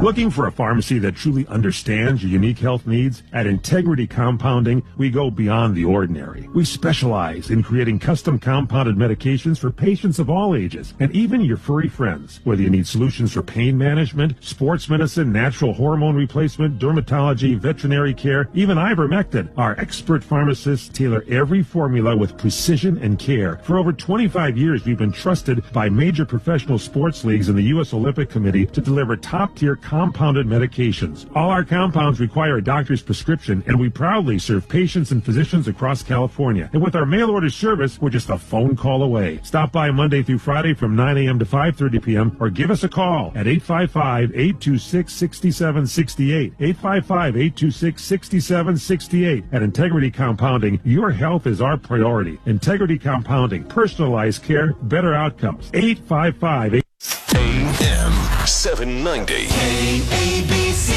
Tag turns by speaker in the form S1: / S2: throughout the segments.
S1: Looking for a pharmacy that truly understands your unique health needs? At Integrity Compounding, we go beyond the ordinary. We specialize in creating custom compounded medications for patients of all ages, and even your furry friends. Whether you need solutions for pain management, sports medicine, natural hormone replacement, dermatology, veterinary care, even ivermectin, our expert pharmacists tailor every formula with precision and care. For over 25 years, we've been trusted by major professional sports leagues and the U.S. Olympic Committee to deliver top-tier compounded medications. All our compounds require a doctor's prescription, and we proudly serve patients and physicians across California. And with our mail-order service, we're just a phone call away. Stop by Monday through Friday from 9 a.m. to 5:30 p.m. or give us a call at 855-826-6768. 855-826-6768. At Integrity Compounding, your health is our priority. Integrity Compounding, personalized care, better outcomes. 855
S2: AM 790.
S3: ABC.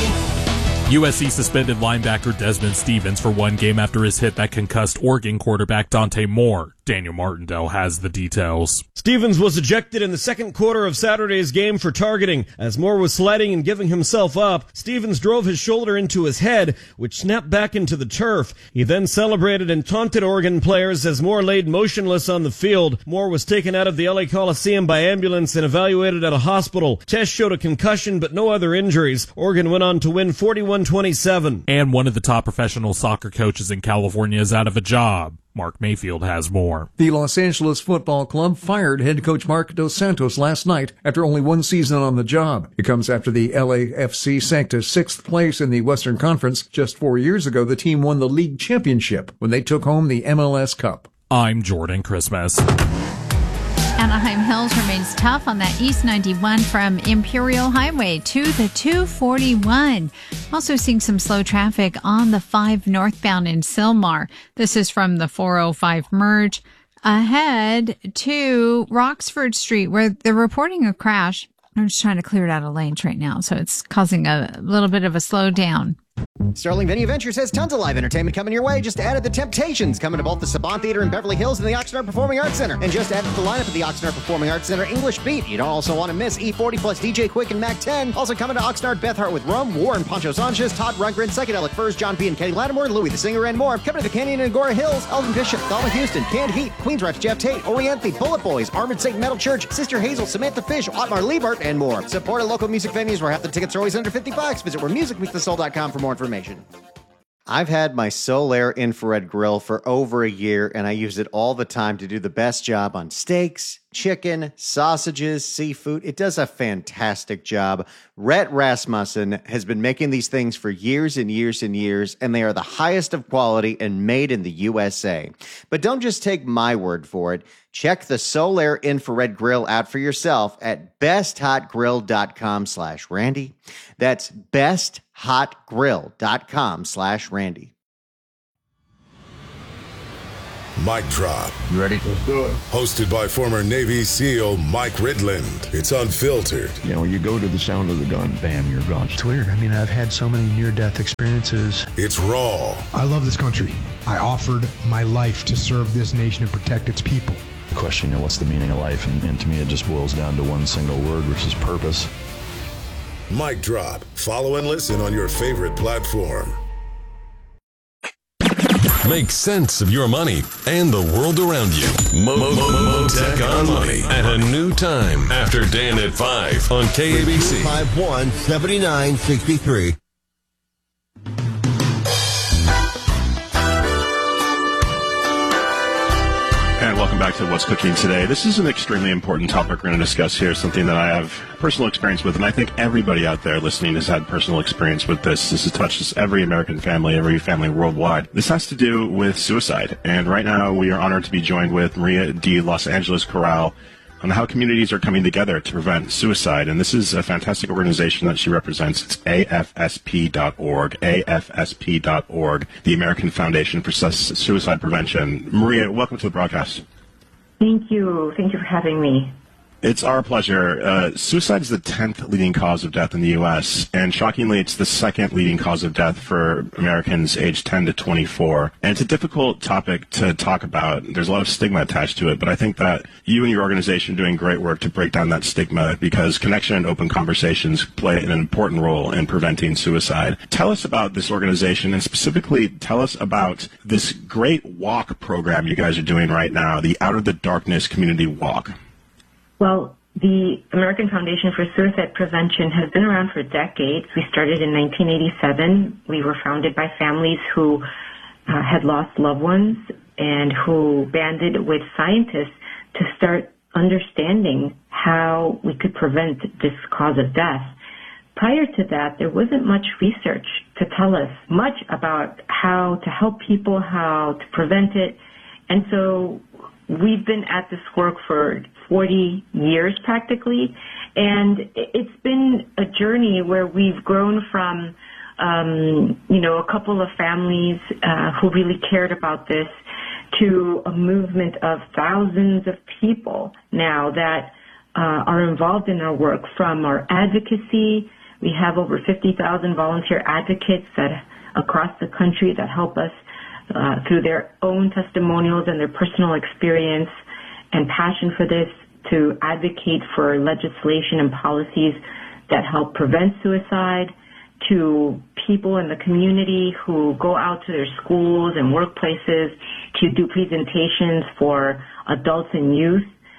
S4: USC suspended linebacker Desmond Stevens for one game after his hit that concussed Oregon quarterback Dante Moore. Daniel Martindale has the details.
S5: Stevens was ejected in the second quarter of Saturday's game for targeting. As Moore was sliding and giving himself up, Stevens drove his shoulder into his head, which snapped back into the turf. He then celebrated and taunted Oregon players as Moore laid motionless on the field. Moore was taken out of the LA Coliseum by ambulance and evaluated at a hospital. Tests showed a concussion but no other injuries. Oregon went on to win 41-27.
S4: And one of the top professional soccer coaches in California is out of a job. Mark Mayfield has more.
S6: The Los Angeles Football Club fired head coach Mark Dos Santos last night after only one season on the job. It comes after the LAFC sank to sixth place in the Western Conference. Just 4 years ago, the team won the league championship when they took home the MLS Cup.
S4: I'm Jordan Christmas.
S7: Anaheim Hills remains tough on that East 91 from Imperial Highway to the 241. Also seeing some slow traffic on the 5 northbound in Sylmar. This is from the 405 merge ahead to Roxford Street where they're reporting a crash. I'm just trying to clear it out of lanes right now, so it's causing a little bit of a slowdown.
S8: Sterling Venue Ventures has tons of live entertainment coming your way. Just added The Temptations, coming to both the Saban Theater in Beverly Hills and the Oxnard Performing Arts Center. And just added to the lineup of the Oxnard Performing Arts Center English Beat. You don't also want to miss E40 plus DJ Quick and Mac 10. Also coming to Oxnard, Beth Hart with Rum, Warren, Pancho Sanchez, Todd Rundgren, Psychedelic Furs, John P. and Kenny Lattimore, Louis the Singer, and more. Coming to the Canyon and Agora Hills, Elvin Bishop, Donna Houston, Canned Heat, Queensrÿche, Jeff Tate, Oriente, Bullet Boys, Armored Saint Metal Church, Sister Hazel, Samantha Fish, Otmar Liebert, and more. Support our local music venues where half the tickets are always under $50. Visit wheremusicmeetsthesoul.com for more information. I've had my Solaire infrared grill for over a year, and I use it all the time to do the best job on steaks, chicken, sausages, seafood. It does a fantastic job. Rhett Rasmussen has been making these things for years and years and years, and they are the highest of quality and made in the USA. But don't just take my word for it. Check the Solaire infrared grill out for yourself at besthotgrill.com/Randy. That's besthotgrill.com/Randy.
S2: Mic Drop.
S9: You ready? Let's do it.
S2: Hosted by former Navy SEAL Mike Ridland. It's unfiltered.
S9: You know, you go to the sound of the gun, bam, you're gone.
S10: It's weird. I mean, I've had so many near-death experiences.
S2: It's raw.
S11: I love this country. I offered my life to serve this nation and protect its people.
S12: The question, you know, what's the meaning of life? And to me, it just boils down to one single word, which is purpose.
S2: Mic Drop. Follow and listen on your favorite platform. Make sense of your money and the world around you. Motech on Money at a new time after Dan at 5 on KABC.
S13: 251-7963.
S14: And welcome back to What's Cooking Today. This is an extremely important topic we're going to discuss here, something that I have personal experience with, and I think everybody out there listening has had personal experience with this. This has touched every American family, every family worldwide. This has to do with suicide, and right now we are honored to be joined with Maria de Los Angeles Corral on how communities are coming together to prevent suicide, and this is a fantastic organization that she represents. It's AFSP.org, AFSP.org, the American Foundation for Suicide Prevention. Maria, welcome to the broadcast.
S15: Thank you. Thank you for having me.
S14: It's our pleasure. Suicide is the 10th leading cause of death in the U.S., and shockingly, it's the second leading cause of death for Americans aged 10 to 24. And it's a difficult topic to talk about. There's a lot of stigma attached to it, but I think that you and your organization are doing great work to break down that stigma because connection and open conversations play an important role in preventing suicide. Tell us about this organization, and specifically tell us about this great walk program you guys are doing right now, the Out of the Darkness Community Walk.
S13: Well, the American Foundation for Suicide Prevention has been around for decades. We started in 1987. We were founded by families who had lost loved ones and who banded with scientists to start understanding how we could prevent this cause of death. Prior to that, there wasn't much research to tell us much about how to help people, how to prevent it. And so we've been at this work for 40 years practically, and it's been a journey where we've grown from, a couple of families who really cared about this to a movement of thousands of people now that are involved in our work. From our advocacy, we have over 50,000 volunteer advocates that across the country that help us through their own testimonials and their personal experience and passion for this to advocate for legislation and policies that help prevent suicide, to people in the community who go out to their schools and workplaces to do presentations for adults and youth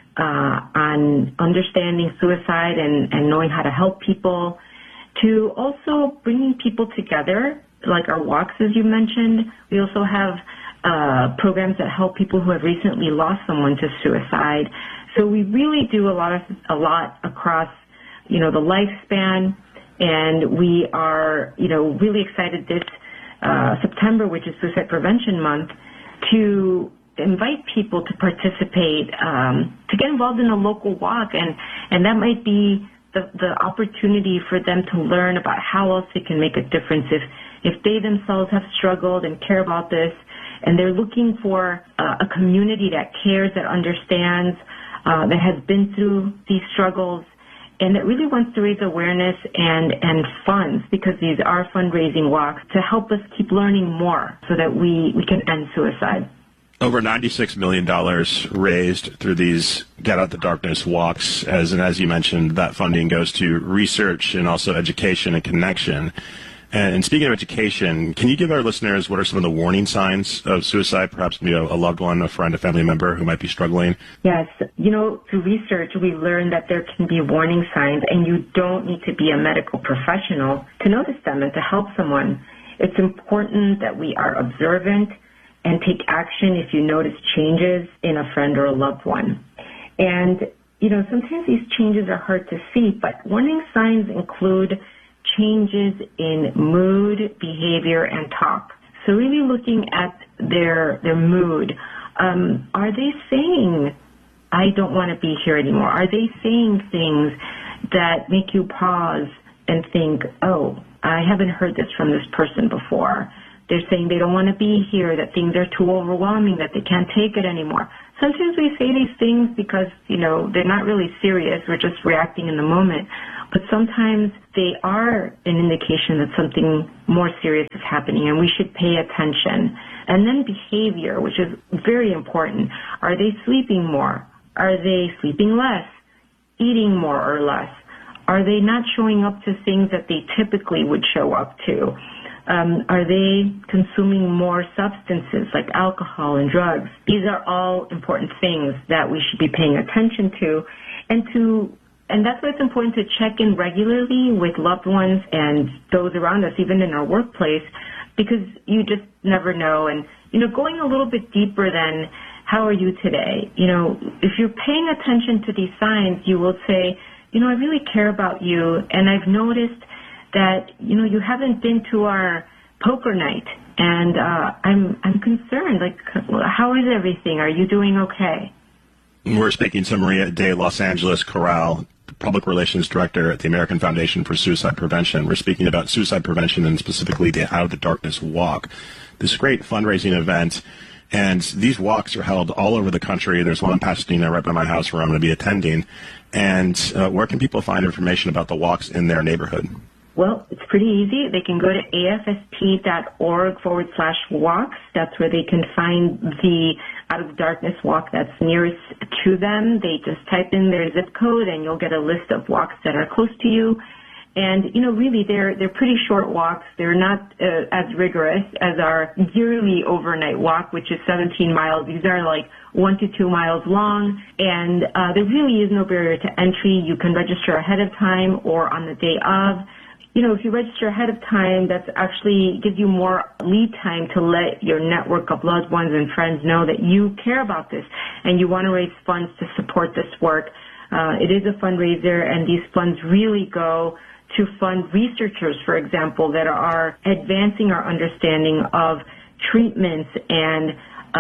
S13: on understanding suicide and knowing how to help people, to also bringing people together, like our walks, as you mentioned. We also have programs that help people who have recently lost someone to suicide. So we really do a lot across, the lifespan, and we are, really excited this September, which is Suicide Prevention Month, to invite people to participate, to get involved in a local walk, and that might be the opportunity for them to learn about how else they can make a difference if they themselves have struggled and care about this, and they're looking for a community that cares, that understands, that has been through these struggles, and that really wants to raise awareness and funds, because these are fundraising walks, to help us keep learning more so that we can end suicide.
S14: Over $96 million raised through these Get Out the Darkness walks. As you mentioned, that funding goes to research and also education and connection. And speaking of education, can you give our listeners what are some of the warning signs of suicide, perhaps maybe a loved one, a friend, a family member who might be struggling?
S13: Yes. Through research, we learned that there can be warning signs, and you don't need to be a medical professional to notice them and to help someone. It's important that we are observant and take action if you notice changes in a friend or a loved one. And, sometimes these changes are hard to see, but warning signs include changes in mood, behavior, and talk. So really looking at their mood. Are they saying, I don't want to be here anymore? Are they saying things that make you pause and think, oh, I haven't heard this from this person before? They're saying they don't want to be here, that things are too overwhelming, that they can't take it anymore. Sometimes we say these things because, they're not really serious. We're just reacting in the moment. But sometimes they are an indication that something more serious is happening, and we should pay attention. And then behavior, which is very important. Are they sleeping more? Are they sleeping less? Eating more or less? Are they not showing up to things that they typically would show up to? Are they consuming more substances like alcohol and drugs? These are all important things that we should be paying attention to. And that's why it's important to check in regularly with loved ones and those around us, even in our workplace, because you just never know. And, going a little bit deeper than how are you today? If you're paying attention to these signs, you will say, I really care about you, and I've noticed that, you haven't been to our poker night, and I'm concerned. Like, how is everything? Are you doing okay?
S14: We're speaking to Maria de Los Angeles Corral, Public Relations Director at the American Foundation for Suicide Prevention. We're speaking about suicide prevention and specifically the Out of the Darkness Walk, this great fundraising event. And these walks are held all over the country. There's one in Pasadena right by my house where I'm going to be attending. And where can people find information about the walks in their neighborhood?
S13: Well, it's pretty easy. They can go to afsp.org/walks. That's where they can find the Out of the Darkness walk that's nearest to them. They just type in their zip code and you'll get a list of walks that are close to you. And, really, they're pretty short walks. They're not as rigorous as our yearly overnight walk, which is 17 miles. These are like 1 to 2 miles long, and there really is no barrier to entry. You can register ahead of time or on the day of. If you register ahead of time, that's actually gives you more lead time to let your network of loved ones and friends know that you care about this and you want to raise funds to support this work. It is a fundraiser, and these funds really go to fund researchers, for example, that are advancing our understanding of treatments and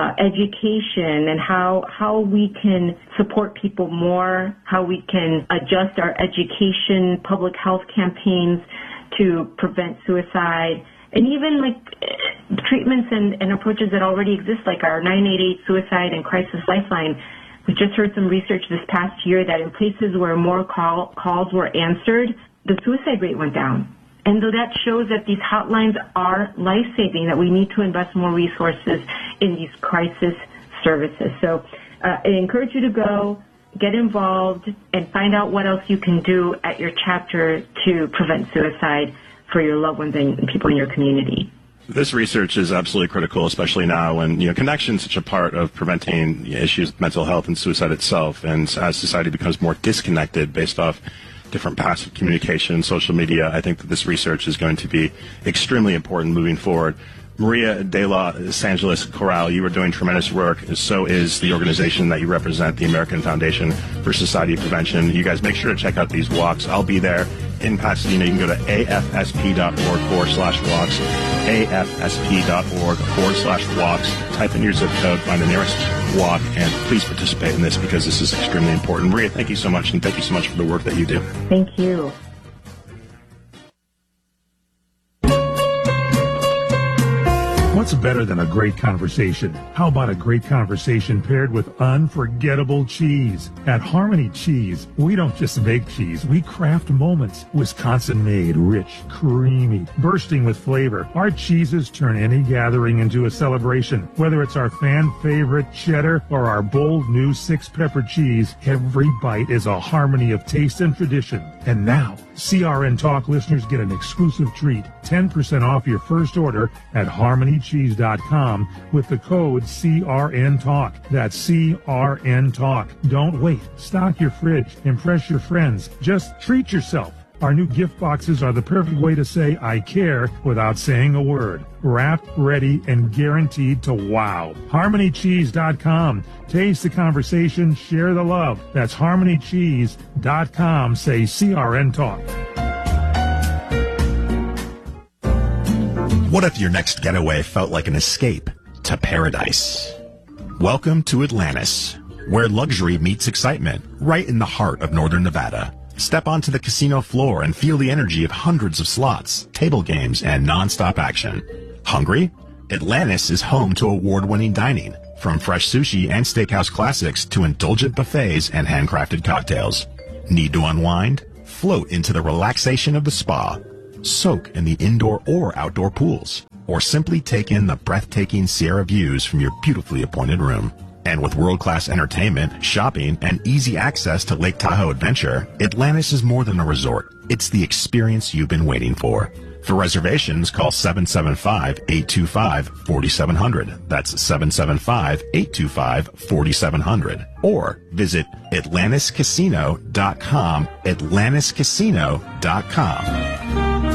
S13: education and how we can support people more, how we can adjust our education, public health campaigns to prevent suicide, and even treatments and approaches that already exist, like our 988 Suicide and Crisis Lifeline. We just heard some research this past year that in places where more calls were answered, the suicide rate went down. And so that shows that these hotlines are life-saving, that we need to invest more resources in these crisis services. So I encourage you to go, get involved, and find out what else you can do at your chapter to prevent suicide for your loved ones and people in your community.
S14: This research is absolutely critical, especially now when connection is such a part of preventing issues with mental health and suicide itself. And as society becomes more disconnected based off different paths of communication, social media, I think that this research is going to be extremely important moving forward. Maria de Los Angeles Corral, you are doing tremendous work. So is the organization that you represent, the American Foundation for Society Prevention. You guys make sure to check out these walks. I'll be there in Pasadena. You can go to afsp.org/walks, afsp.org/walks. Type in your zip code, find the nearest walk, and please participate in this because this is extremely important. Maria, thank you so much, and thank you so much for the work that you do.
S13: Thank you.
S1: What's better than a great conversation? How about a great conversation paired with unforgettable cheese? At Harmony Cheese, we don't just make cheese, we craft moments. Wisconsin-made, rich, creamy, bursting with flavor. Our cheeses turn any gathering into a celebration. Whether it's our fan-favorite cheddar or our bold new 6-pepper cheese, every bite is a harmony of taste and tradition. And now, CRN Talk listeners get an exclusive treat, 10% off your first order at harmonycheese.com with the code CRN Talk. That's CRN Talk. Don't wait. Stock your fridge. Impress your friends. Just treat yourself. Our new gift boxes are the perfect way to say I care without saying a word. Wrapped, ready, and guaranteed to wow. HarmonyCheese.com. Taste the conversation, share the love. That's HarmonyCheese.com. Say CRN Talk.
S15: What if your next getaway felt like an escape to paradise? Welcome to Atlantis, where luxury meets excitement, right in the heart of northern Nevada. Step onto the casino floor and feel the energy of hundreds of slots, table games, and non-stop action. Hungry? Atlantis is home to award-winning dining, from fresh sushi and steakhouse classics to indulgent buffets and handcrafted cocktails. Need to unwind? Float into the relaxation of the spa. Soak in the indoor or outdoor pools. Or simply take in the breathtaking Sierra views from your beautifully appointed room. And with world-class entertainment, shopping, and easy access to Lake Tahoe Adventure, Atlantis is more than a resort. It's the experience you've been waiting for. For reservations, call 775-825-4700. That's 775-825-4700. Or visit AtlantisCasino.com, AtlantisCasino.com.